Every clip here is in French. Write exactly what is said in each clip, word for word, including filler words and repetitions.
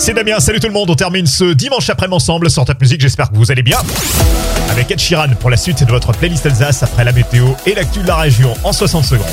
C'est Damien, salut tout le monde, on termine ce dimanche après-midi ensemble sur Top Music, j'espère que vous allez bien. Avec Ed Sheeran pour la suite de votre playlist Alsace après la météo et l'actu de la région en soixante secondes.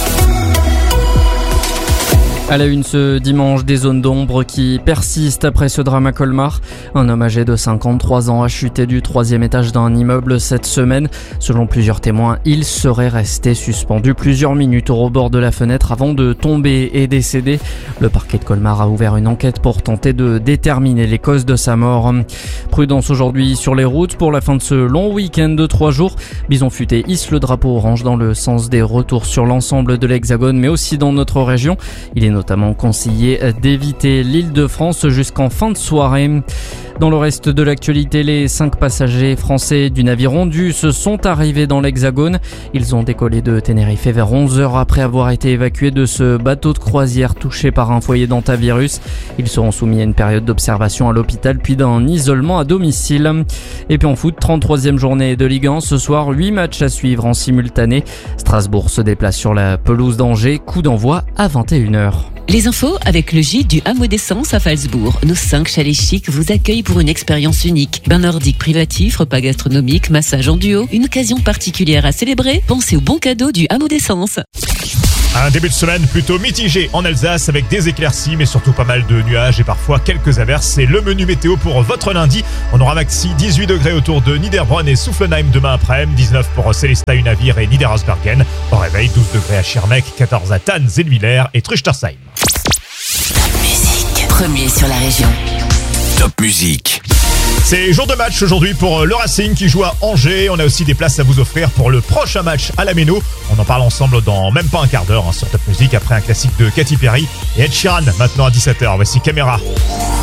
À la une ce dimanche, des zones d'ombre qui persistent après ce drame à Colmar. Un homme âgé de cinquante-trois ans a chuté du troisième étage d'un immeuble cette semaine. Selon plusieurs témoins, il serait resté suspendu plusieurs minutes au rebord de la fenêtre avant de tomber et décéder. Le parquet de Colmar a ouvert une enquête pour tenter de déterminer les causes de sa mort. Prudence aujourd'hui sur les routes pour la fin de ce long week-end de trois jours. Bison Futé hisse le drapeau orange dans le sens des retours sur l'ensemble de l'Hexagone, mais aussi dans notre région. Il est notamment conseillé d'éviter l'Île-de-France jusqu'en fin de soirée. Dans le reste de l'actualité, les cinq passagers français du navire Ondu se sont arrivés dans l'Hexagone. Ils ont décollé de Tenerife vers onze heures après avoir été évacués de ce bateau de croisière touché par un foyer d'hantavirus. Ils seront soumis à une période d'observation à l'hôpital puis d'un isolement à domicile. Et puis en foot, trente-troisième journée de Ligue un. Ce soir, huit matchs à suivre en simultané. Strasbourg se déplace sur la pelouse d'Angers. Coup d'envoi à vingt et une heures. Les infos avec le gîte du Hameau d'Essence à Falsbourg. Nos cinq chalets chics vous accueillent pour une expérience unique. Bain nordique privatif, repas gastronomique, massage en duo. Une occasion particulière à célébrer. Pensez au bon cadeau du Hameau d'Essence. Un début de semaine plutôt mitigé en Alsace avec des éclaircies mais surtout pas mal de nuages et parfois quelques averses. C'est le menu météo pour votre lundi. On aura maxi dix-huit degrés autour de Niederbronn et Soufflenheim demain après-midi, dix-neuf pour Sélestat, Unavir et Niederhausbergen. Au réveil, douze degrés à Schirmeck, quatorze à Thann, Zellwiller et Truchtersheim. Top Music, premier sur la région. Top Music. C'est jour de match aujourd'hui pour le Racing qui joue à Angers. On a aussi des places à vous offrir pour le prochain match à la Méno. On en parle ensemble dans même pas un quart d'heure hein, sur Top Music après un classique de Katy Perry et Ed Sheeran maintenant à dix-sept heures. Voici Caméra.